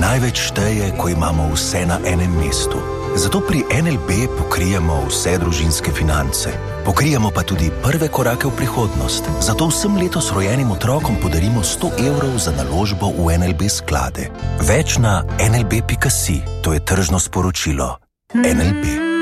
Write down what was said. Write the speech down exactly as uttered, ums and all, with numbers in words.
Največ šteje, ko imamo vse na enem mestu. Zato pri en el be pokrijemo vse družinske finance. Pokrijemo pa tudi prve korake v prihodnost. Zato vsem letos rojenim otrokom podarimo sto evrov za naložbo v en el be sklade. Več na en el be pika si. To je tržno sporočilo. en el be.